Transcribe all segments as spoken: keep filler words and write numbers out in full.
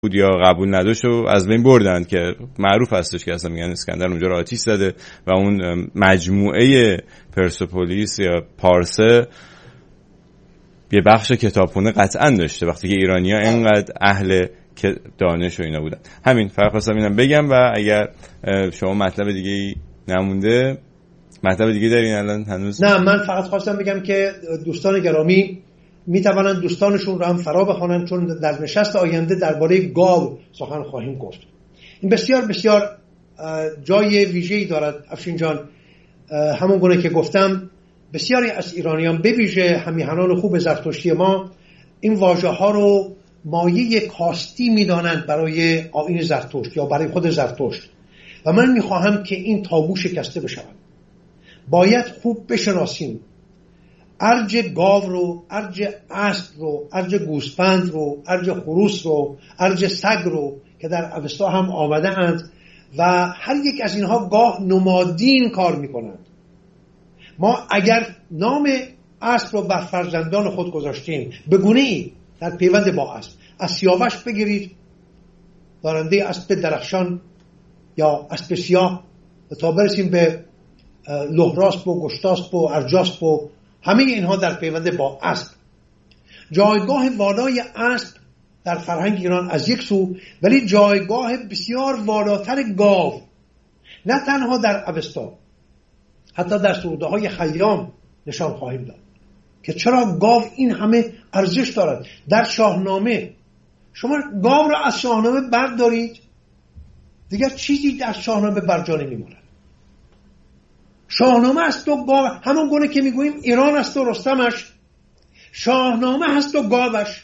بود یا قبول نداشت و از بین بردن، که معروف هستش که اصلا میگن اسکندر اونجا رو آتیش زده و اون مجموعه پرسپولیس یا پارسه یه بخش کتابخونه قطعا داشته وقتی که ایرانی‌ها اینقدر اهل که دانش و اینا بودن. همین فقط خواستم اینم بگم. و اگر شما مطلب دیگه نمونده، مطلب دیگه دارین الان هنوز؟ نه، من فقط خواستم بگم که دوستان گرامی می توانند دوستانشون رو هم فرا بخوانند، چون در نشست آینده درباره گاو سخن خواهیم گفت. این بسیار بسیار جای ویژه‌ای دارد افشین جان. همون گونه که گفتم بسیاری از ایرانیان به ویژه همیهنان خوب زرتشتی ما این واژه ها رو مایه کاستی میدانند برای آیین زرتشت یا برای خود زرتشت و من میخواهم که این تابو شکسته بشود. باید خوب بشناسیم ارج گاو رو، ارج اسب رو، ارج گوسفند رو، ارج خروس رو، ارج سگ رو که در اوستا هم آمده اند و هر یک از اینها گاه نمادین کار میکنند. ما اگر نام اسب رو بر فرزندان خود گذاشتیم به گونه‌ای در پیوند با اسب، از سیاوش بگیرید دارنده اسب درخشان یا اسب سیاه تا برسیم به لهراسپ و گشتاسپ و ارجاسپ و همه اینها در پیوند با اسب. جایگاه والای اسب در فرهنگ ایران از یک سو، ولی جایگاه بسیار والاتر گاو نه تنها در اوستا، حتی در سروده های خیام نشان خواهیم داد که چرا گاو این همه ارزش دارد. در شاهنامه شما گاو را از شاهنامه بردارید دیگر چیزی در شاهنامه بر جا نمیماند. شاهنامه است و گاو، همون گونه که میگوییم ایران است و رستمش، شاهنامه هست و گاوش.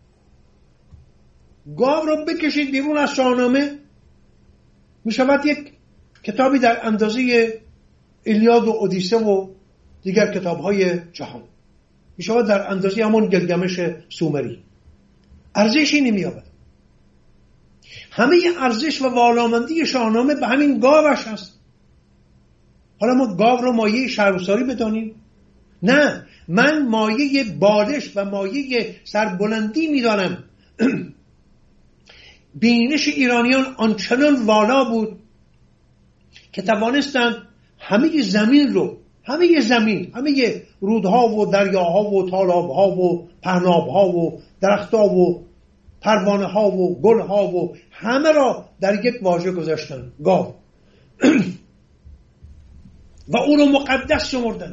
گاو رو بکشید بیرون از شاهنامه میشود یک کتابی در اندازه ایلیاد و اودیسه و دیگر کتاب‌های جهان، میشود در اندازه همون گلگمش سومری. ارزشی نمی‌یابد. همه ارزش و والامندی شاهنامه به همین گاوش هست. حالا ما گاو رو مایه شهرساری بدانیم؟ نه، من مایه بالش و مایه سربلندی میدانم. بینش ایرانیان آنچنان والا بود که توانستند همه زمین رو، همه زمین، همه رودها و دریاها و تالابها و پهنابها و درختها و پروانه‌ها و گلها و همه را در یک واژه گذاشتن: گاو. و او رو مقدس شمردن.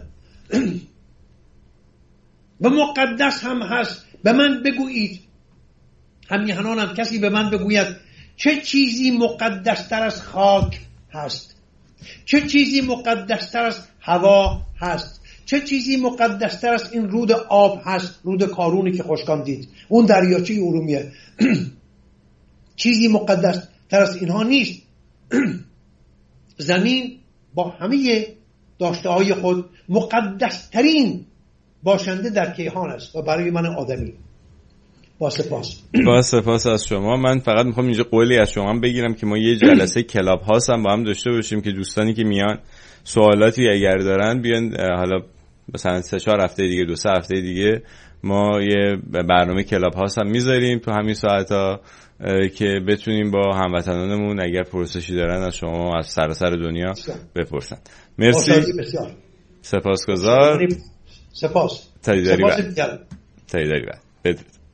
و مقدس هم هست. به من بگویید، همیهنانم کسی به من بگوید چه چیزی مقدس تر از خاک هست؟ چه چیزی مقدس تر از هوا هست؟ چه چیزی مقدس تر از این رود آب هست؟ رود کارونی که خشکان دید، اون دریاچه ارومیه. چیزی مقدس تر از اینها نیست. زمین با همه داشته های خود مقدس ترین باشنده در کیهان است و برای من آدمی. با سپاس. با سپاس از شما. من فقط میخوام اینجا قولی از شما بگیرم که ما یه جلسه کلاب هاست هم با هم داشته باشیم که دوستانی که میان سوالاتی اگر دارن بیان، حالا مثلا سه چهار هفته دیگه، دو سه هفته دیگه ما یه برنامه کلاب هاست هم میذاریم تو همین ساعتا که بتونیم با هموطنانمون اگر پرسشی دارن از شما از سراسر دنیا بپرسن. مرسی. سپاسگزار. سپاس. تاییداری بعد. تاییداری بعد.